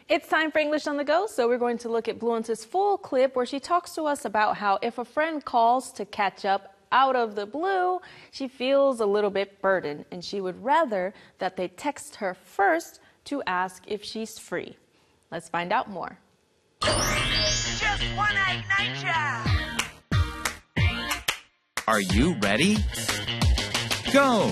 It's time for English on the Go, so we're going to look at Bluence's full clip where she talks to us about how if a friend calls to catch up out of the blue, she feels a little bit burdened and she would rather that they text her first to ask if she's free. Let's find out more. Just one night Are you ready? Go!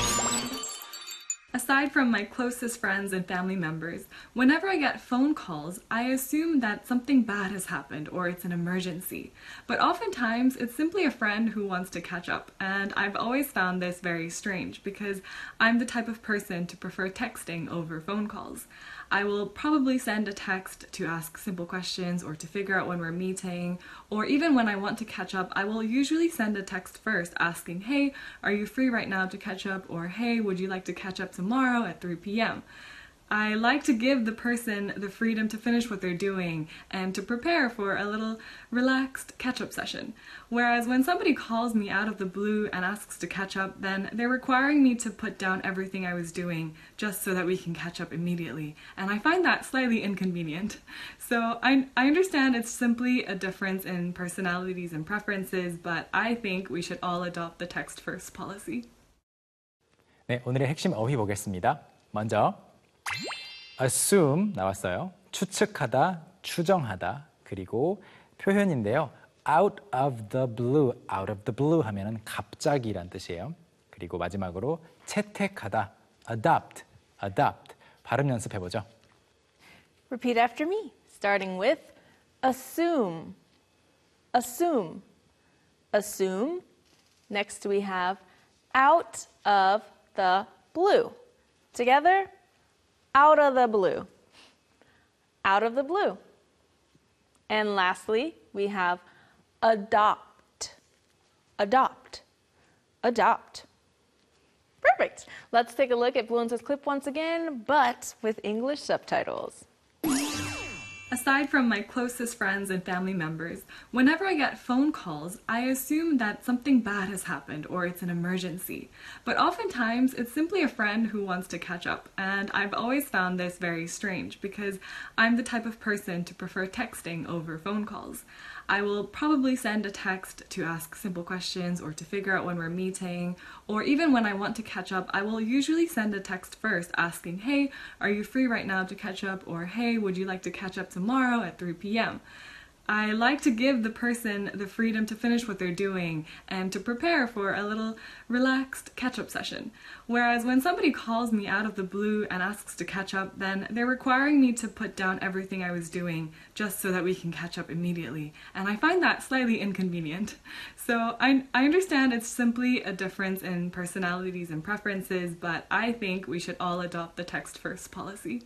Aside from my closest friends and family members, whenever I get phone calls, I assume that something bad has happened or it's an emergency. But oftentimes, it's simply a friend who wants to catch up, and I've always found this very strange because I'm the type of person to prefer texting over phone calls. I will probably send a text to ask simple questions or to figure out when we're meeting, or even when I want to catch up, I will usually send a text first asking, hey, are you free right now to catch up? Or hey, would you like to catch up tomorrow at 3 p.m.? I like to give the person the freedom to finish what they're doing and to prepare for a little relaxed catch-up session. Whereas when somebody calls me out of the blue and asks to catch up, then they're requiring me to put down everything I was doing just so that we can catch up immediately. And I find that slightly inconvenient. So I understand it's simply a difference in personalities and preferences, but I think we should all adopt the text-first policy. 네, 오늘의 핵심 어휘 보겠습니다. 먼저 assume 나왔어요. 추측하다, 추정하다. 그리고 표현인데요. out of the blue 하면은 갑자기란 뜻이에요. 그리고 마지막으로 채택하다, adopt. 발음 연습해 보죠. Repeat after me, starting with assume. Next we have out of the blue. Together, out of the blue. And lastly, we have adopt. Perfect. Let's take a look at Bluence's clip once again, but with English subtitles. Aside from my closest friends and family members, whenever I get phone calls, I assume that something bad has happened or it's an emergency. But oftentimes, it's simply a friend who wants to catch up, and I've always found this very strange because I'm the type of person to prefer texting over phone calls. I will probably send a text to ask simple questions or to figure out when we're meeting, or even when I want to catch up, I will usually send a text first asking, hey, are you free right now to catch up? Or hey, would you like to catch up tomorrow at 3 p.m.? I like to give the person the freedom to finish what they're doing and to prepare for a little relaxed catch-up session. Whereas when somebody calls me out of the blue and asks to catch up, then they're requiring me to put down everything I was doing just so that we can catch up immediately. And I find that slightly inconvenient. So I understand it's simply a difference in personalities and preferences, but I think we should all adopt the text-first policy.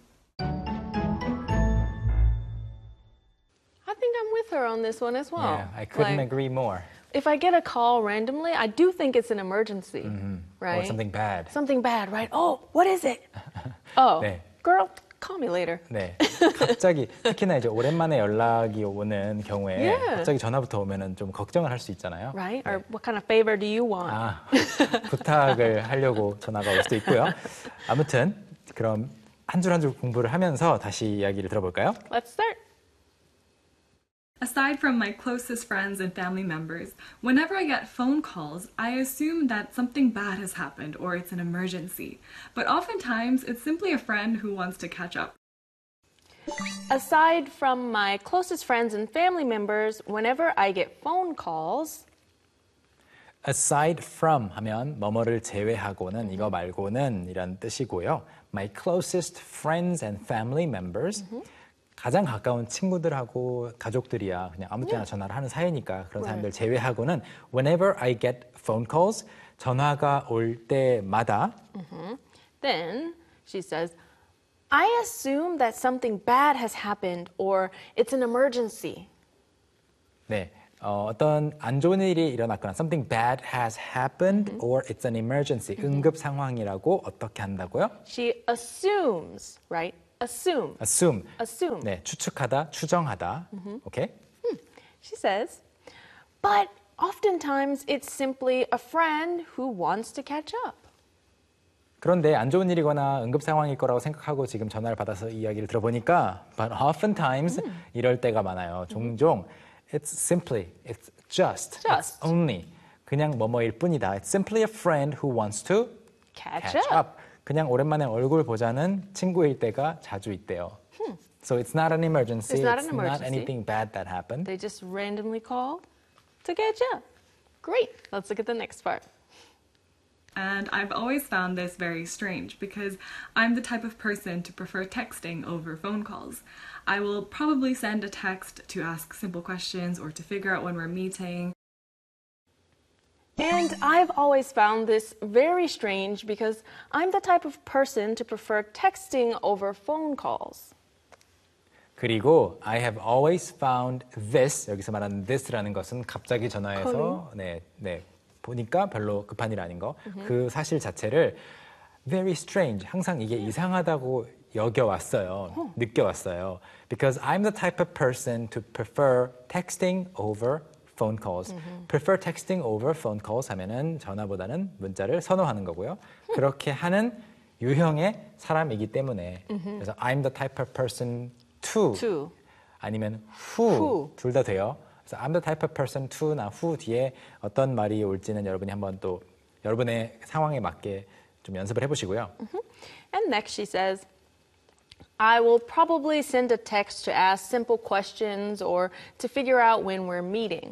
I think I'm with her on this one as well. Yeah, I couldn't agree more. If I get a call randomly, I do think it's an emergency, right? Or something bad. Something bad, right? Oh, what is it? Oh, 네. girl, call me later. 네, 갑자기 특히나 이제 오랜만에 연락이 오는 경우에 갑자기 전화부터 오면은 좀 걱정을 할 수 있잖아요. Right? Or what kind of favor do you want? 부탁을 하려고 전화가 올 수도 있고요. 아무튼 그럼 한 줄 한 줄 공부를 하면서 다시 이야기를 들어볼까요? Let's start. Aside from my closest friends and family members, whenever I get phone calls, I assume that something bad has happened or it's an emergency. But oftentimes, it's simply a friend who wants to catch up. Aside from my closest friends and family members, whenever I get phone calls, aside from 하면 뭐뭐를 제외하고는 이거 말고는 이런 뜻이고요. My closest friends and family members 가장 가까운 친구들하고 가족들이야 그냥 아무 때나 전화를 하는 사이니까 그런 사람들 제외하고는 whenever I get phone calls 전화가 올 때마다 then she says, I assume that something bad has happened or it's an emergency. 네, 어떤 안 좋은 일이 일어났거나 something bad has happened or it's an emergency 응급 상황이라고 어떻게 한다고요? She assumes, right? Assume. 네, 추측하다, 추정하다. 오케이? She says, but oftentimes it's simply a friend who wants to catch up. 그런데 안 좋은 일이거나 응급 상황일 거라고 생각하고 지금 전화를 받아서 이야기를 들어보니까 but oftentimes 이럴 때가 많아요. 종종 it's simply, it's just, it's only 그냥 뭐뭐일 뿐이다. It's simply a friend who wants to Catch catch up. up. 그냥 오랜만에 얼굴 보자는 친구일 때가 자주 있대요. So it's not an emergency. It's not an It's emergency. not anything bad that happened. They just randomly call to catch up. Great. Let's look at the next part. And I've always found this very strange because I'm the type of person to prefer texting over phone calls. I will probably send a text to ask simple questions or to figure out when we're meeting. And I've always found this very strange because I'm the type of person to prefer texting over phone calls. 그리고 I have always found this, 여기서 말하는 this라는 것은 갑자기 전화해서 보니까 별로 급한 일 아닌 거, 그 사실 자체를 very strange, 항상 이게 이상하다고 여겨왔어요, 느껴왔어요. Because I'm the type of person to prefer texting over phone calls. Prefer texting over phone calls 하면은 전화보다는 문자를 선호하는 거고요. 그렇게 하는 유형의 사람이기 때문에 그래서 I'm the type of person to 아니면 who 둘 다 돼요. 그래서 I'm the type of person to나 who 뒤에 어떤 말이 올지는 여러분이 한번 또 여러분의 상황에 맞게 좀 연습을 해보시고요. And next she says, I will probably send a text to ask simple questions or to figure out when we're meeting.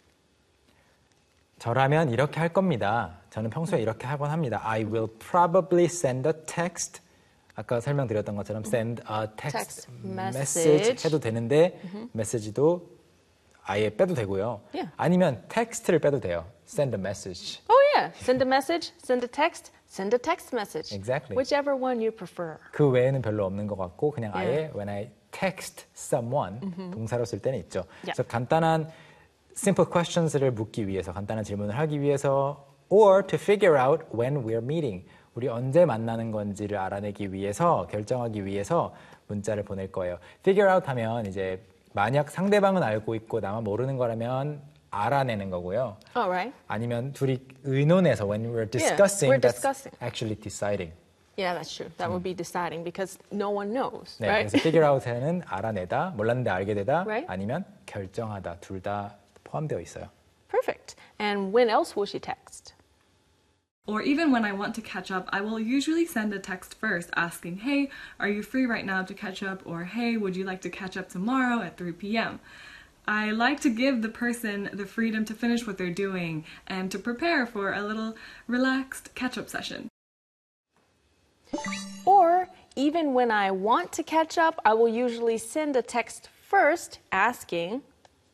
저라면 이렇게 할 겁니다. 저는 평소에 이렇게 하곤 합니다. I will probably send a text. 아까 설명드렸던 것처럼 send a text message 해도 되는데 메시지도 아예 빼도 되고요. Yeah. 아니면 텍스트를 빼도 돼요. Send a message. Oh yeah, send a message, send a text message. Exactly. Whichever one you prefer. 그 외에는 별로 없는 것 같고 그냥 아예 when I text someone 동사로 쓸 때는 있죠. 그래서 간단한 simple questions를 묻기 위해서 간단한 질문을 하기 위해서 or to figure out when we're meeting. 우리 언제 만나는 건지를 알아내기 위해서 결정하기 위해서 문자를 보낼 거예요. Figure out 하면 이제 만약 상대방은 알고 있고 나만 모르는 거라면 알아내는 거고요. All right. 아니면 둘이 의논해서 when we're discussing, we're that's discussing. actually deciding. Yeah, that's true. That would be deciding because no one knows, 네, right? 그래서 figure out에는 알아내다, 몰랐는데 알게 되다, Right. 아니면 결정하다, 둘 다 포함되어 있어요. Perfect. And when else will she text? Or even when I want to catch up, I will usually send a text first asking, hey, are you free right now to catch up? Or hey, would you like to catch up tomorrow at 3 p.m.? I like to give the person the freedom to finish what they're doing and to prepare for a little relaxed catch-up session. Or even when I want to catch up, I will usually send a text first asking,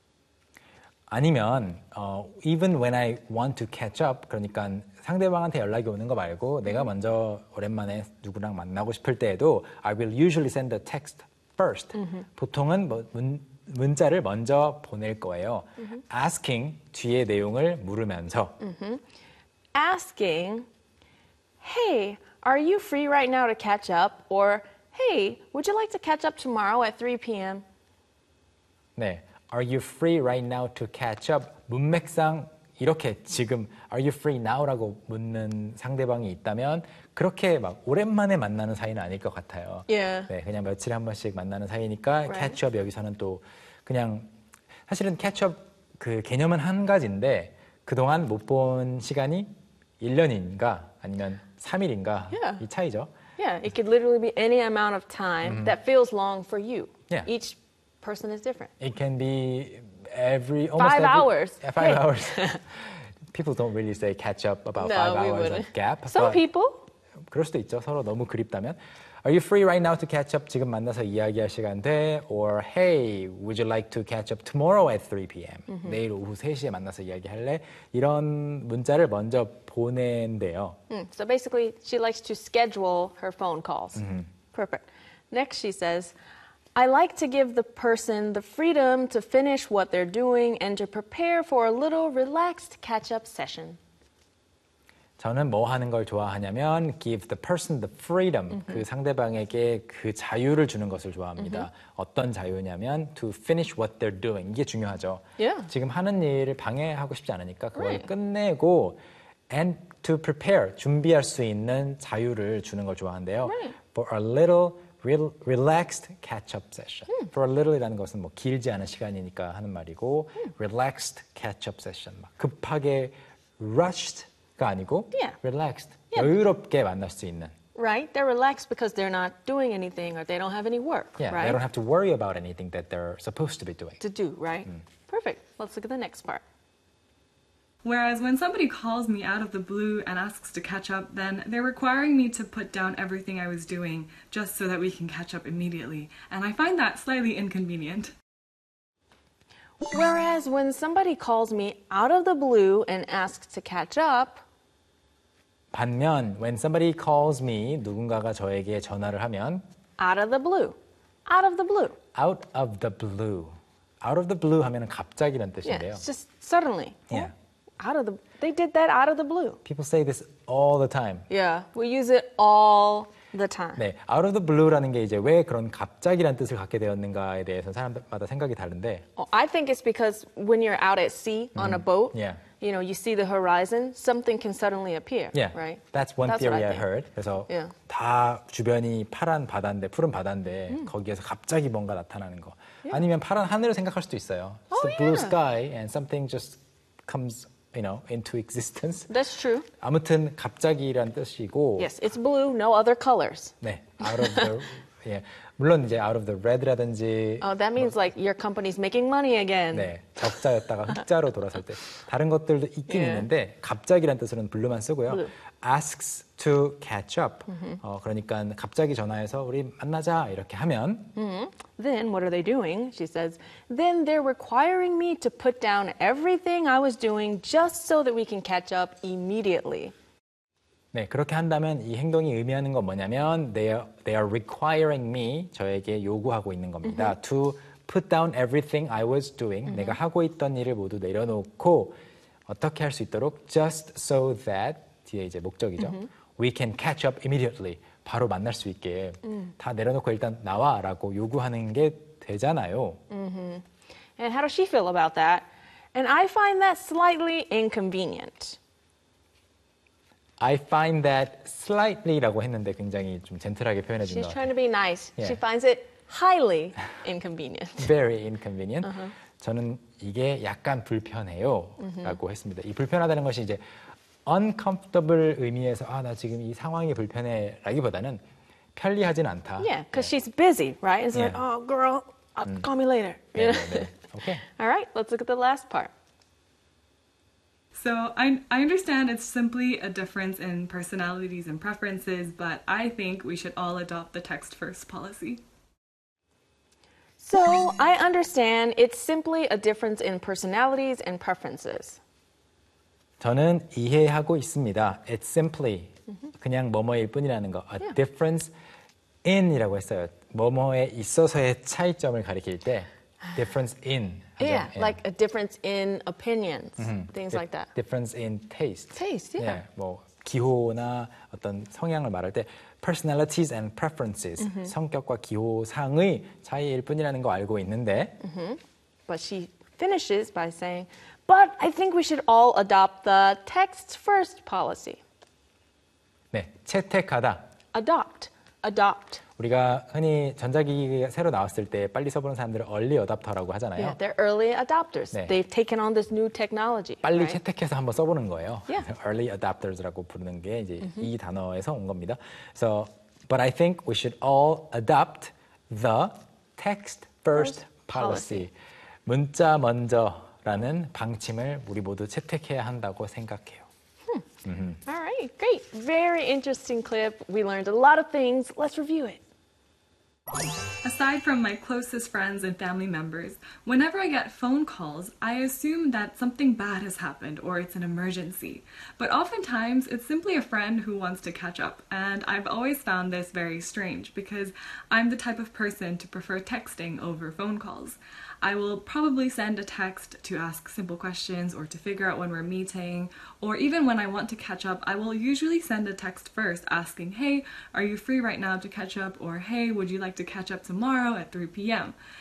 아니면 even when I want to catch up, 그러니까 상대방한테 연락이 오는 거 말고 내가 먼저 오랜만에 누구랑 만나고 싶을 때에도 I will usually send a text first. 보통은 문자를 먼저 보낼 거예요. asking 뒤에 내용을 물으면서 asking, hey, are you free right now to catch up? Or hey, would you like to catch up tomorrow at 3 p.m.? 네, Are you free right now to catch up? 문맥상 이렇게 지금 Are you free now?라고 묻는 상대방이 있다면 그렇게 막 오랜만에 만나는 사이는 아닐 것 같아요. Yeah. 네, 그냥 며칠에 한 번씩 만나는 사이니까 Right. catch up 여기서는 또 그냥 사실은 catch up 그 개념은 한 가지인데 그동안 못 본 시간이 1년인가 아니면 3일인가 Yeah. 이 차이죠. Yeah, it could literally be any amount of time that feels long for you. Yeah. Each person is different. It can be almost 5 hours. Yeah, 5 Hey. hours. People don't really say catch up about 5 No, we hours wouldn't. of gap. Some but people. 그럴 수도 있죠. 서로 너무 그립다면. Are you free right now to catch up? 지금 만나서 이야기할 시간 돼? Or hey, would you like to catch up tomorrow at 3 p.m.? 내일 오후 3시에 만나서 이야기할래? 이런 문자를 먼저 보낸대요. So basically, she likes to schedule her phone calls. Perfect. Next, she says, I like to give the person the freedom to finish what they're doing and to prepare for a little relaxed catch-up session. 저는 뭐 하는 걸 좋아하냐면 give the person the freedom, 그 상대방에게 그 자유를 주는 것을 좋아합니다. 어떤 자유냐면 to finish what they're doing. 이게 중요하죠. Yeah. 지금 하는 일을 방해하고 싶지 않으니까 그걸 Right. 끝내고 and to prepare, 준비할 수 있는 자유를 주는 걸 좋아한대요. Right. For a little relaxed catch-up session. For a little이라는 것은 뭐 길지 않은 시간이니까 하는 말이고 relaxed catch-up session. 막 급하게 rushed가 아니고 Yeah. relaxed, Yeah. 여유롭게 만날 수 있는. Right? They're relaxed because they're not doing anything or they don't have any work, Yeah, right? they don't have to worry about anything that they're supposed to be doing. to do, right? Perfect. Let's look at the next part. Whereas when somebody calls me out of the blue and asks to catch up, then they're requiring me to put down everything I was doing just so that we can catch up immediately. And I find that slightly inconvenient. Whereas when somebody calls me out of the blue and asks to catch up, 반면 when somebody calls me, 누군가가 저에게 전화를 하면 out of the blue, out of the blue. out of the blue. out of the blue 하면은 갑자기란 Yeah, 뜻인데요. it's just suddenly. Yeah. Out of the, they did that out of the blue. People say this all the time. Yeah, we use it all the time. 네, out of the blue라는 게 이제 왜 그런 갑자기란 뜻을 갖게 되었는가에 대해서 사람마다 생각이 다른데. I think it's because when you're out at sea on a boat, Yeah. you know, you see the horizon, something can suddenly appear, Yeah, right? that's one That's theory what I I think. heard. 그래서 Yeah. 다 주변이 파란 바다인데, 푸른 바다인데 거기에서 갑자기 뭔가 나타나는 거. 아니면 파란 하늘을 생각할 수도 있어요. It's the blue yeah. sky and something just comes, into existence. That's true. 아무튼 갑자기란 뜻이고. Yes, it's blue, no other colors. 네, out of the 예, 물론 이제 out of the red라든지 Oh, that means like your company's making money again. 네, 적자였다가 흑자로 돌아설 때 다른 것들도 있긴 Yeah. 있는데 갑자기란 뜻으로는 blue만 쓰고요. Blue. asks to catch up. 그러니까 갑자기 전화해서 우리 만나자 이렇게 하면 Then what are they doing? She says, then they're requiring me to put down everything I was doing just so that we can catch up immediately. 네, 그렇게 한다면 이 행동이 의미하는 건 뭐냐면 they are requiring me, 저에게 요구하고 있는 겁니다. To put down everything I was doing, 내가 하고 있던 일을 모두 내려놓고 어떻게 할 수 있도록 just so that, 뒤에 이제 목적이죠. We can catch up immediately, 바로 만날 수 있게 다 내려놓고 일단 나와라고 요구하는 게 되잖아요. And how does she feel about that? And I find that slightly inconvenient. I find that slightly라고 했는데 굉장히 좀 젠틀하게 표현해 준 She's 것 trying 같아요. to be nice. Yeah. She finds it highly inconvenient. Very inconvenient. 저는 이게 약간 불편해요. 라고 했습니다. 이 불편하다는 것이 이제 uncomfortable 의미에서 나 지금 이 상황이 불편해 라기보다는 편리하진 않다. Yeah, because she's busy, right? It's like, Yeah. oh, girl, call me later. You 네, know? 네, 네. Okay. All right, let's look at the last part. So I understand it's simply a difference in personalities and preferences, but I think we should all adopt the text first policy. So I understand it's simply a difference in personalities and preferences. 저는 이해하고 있습니다. It's simply 그냥 뭐뭐일 뿐이라는 거. A difference in이라고 했어요. 뭐뭐에 있어서의 차이점을 가리킬 때 difference in. 하죠. Yeah, 예. like a difference in opinions, things like that. Difference in taste. Taste, yeah. 예, 뭐 기호나 어떤 성향을 말할 때 personalities and preferences, 성격과 기호상의 차이일 뿐이라는 거 알고 있는데 But she finishes by saying, but I think we should all adopt the text first policy. 네, 채택하다. Adopt. 우리가 흔히 전자기기가 새로 나왔을 때 빨리 써보는 사람들을 early adopter라고 하잖아요. Yeah, they're early adopters. 네. They've taken on this new technology. 빨리 right? 채택해서 한번 써보는 거예요. Yeah. 그래서 early adopters라고 부르는 게 이제 이 단어에서 온 겁니다. So, but I think we should all adopt the text first policy. 문자 먼저라는 방침을 우리 모두 채택해야 한다고 생각해요. All right, great. Very interesting clip. We learned a lot of things. Let's review it. Aside from my closest friends and family members, whenever I get phone calls, I assume that something bad has happened or it's an emergency. But oftentimes, it's simply a friend who wants to catch up, and I've always found this very strange because I'm the type of person to prefer texting over phone calls. I will probably send a text to ask simple questions or to figure out when we're meeting, or even when I want to catch up, I will usually send a text first asking, hey, are you free right now to catch up? Or hey, would you like to catch up tomorrow at 3 p.m.?